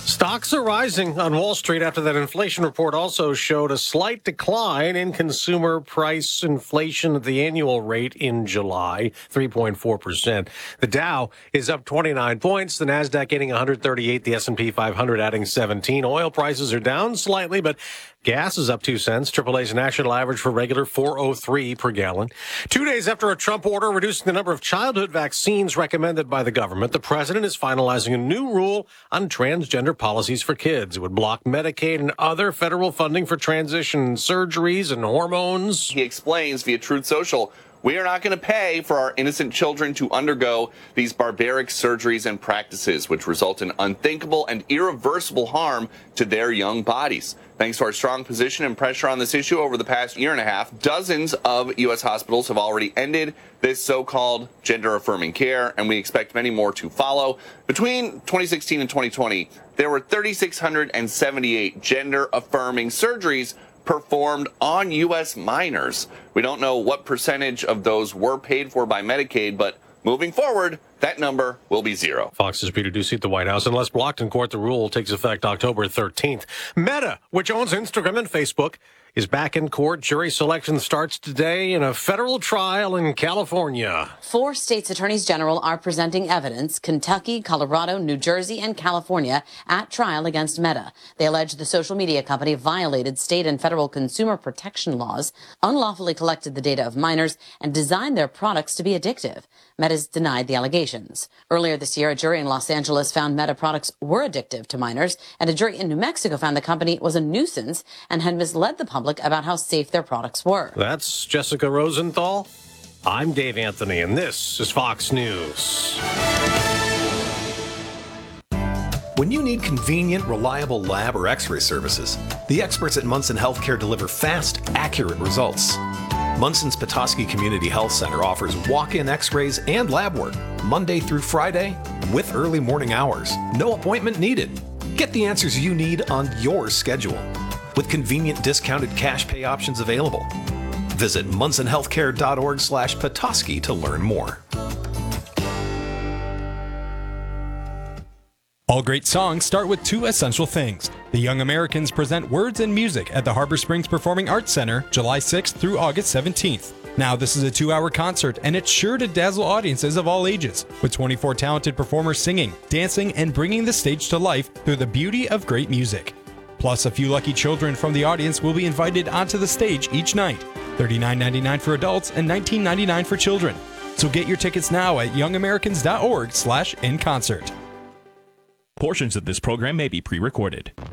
Stocks are rising on Wall Street after that inflation report also showed a slight decline in consumer price inflation at the annual rate in July, 3.4%. The Dow is up 29 points, the Nasdaq gaining 138, the S&P 500 adding 17. Oil prices are down slightly, but gas is up 2 cents. AAA's national average for regular 4.03 per gallon. 2 days after a Trump order reducing the number of childhood vaccines recommended by the government, the president is finalizing a new rule on transgender policies for kids. It would block Medicaid and other federal funding for transition surgeries and hormones. He explains via Truth Social, we are not going to pay for our innocent children to undergo these barbaric surgeries and practices, which result in unthinkable and irreversible harm to their young bodies. Thanks to our strong position and pressure on this issue over the past year and a half, dozens of U.S. hospitals have already ended this so-called gender-affirming care, and we expect many more to follow. Between 2016 and 2020, there were 3,678 gender-affirming surgeries performed on U.S. minors. We don't know what percentage of those were paid for by Medicaid, but moving forward, that number will be zero. Fox's Peter Doocy at the White House. Unless blocked in court, the rule takes effect October 13th. Meta, which owns Instagram and Facebook, is back in court. Jury selection starts today in a federal trial in California. 4 states' attorneys general are presenting evidence, Kentucky, Colorado, New Jersey, and California, at trial against Meta. They allege the social media company violated state and federal consumer protection laws, unlawfully collected the data of minors, and designed their products to be addictive. Meta's denied the allegations. Earlier this year, a jury in Los Angeles found Meta products were addictive to minors, and a jury in New Mexico found the company was a nuisance and had misled the public about how safe their products were. That's Jessica Rosenthal. I'm Dave Anthony, and this is Fox News. When you need convenient, reliable lab or x-ray services, the experts at Munson Healthcare deliver fast, accurate results. Munson's Petoskey Community Health Center offers walk-in x-rays and lab work, Monday through Friday, with early morning hours. No appointment needed. Get the answers you need on your schedule, with convenient discounted cash pay options available. Visit munsonhealthcare.org/Petoskey to learn more. All great songs start with 2 essential things. The Young Americans present Words and Music at the Harbor Springs Performing Arts Center, July 6th through August 17th. Now, this is a 2-hour concert, and it's sure to dazzle audiences of all ages, with 24 talented performers singing, dancing, and bringing the stage to life through the beauty of great music. Plus, a few lucky children from the audience will be invited onto the stage each night. $39.99 for adults and $19.99 for children. So get your tickets now at youngamericans.org/inconcert. Portions of this program may be pre-recorded.